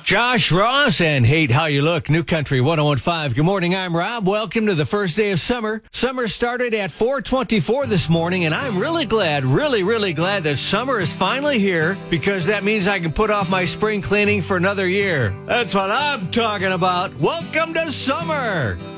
Josh Ross and Hate How You Look, New Country 101.5. Good morning, I'm Rob. Welcome to the first day of summer. Summer started at 4:24 this morning, and I'm really glad, really glad that summer is finally here, because that means I can put off my spring cleaning for another year. That's what I'm talking about. Welcome to summer.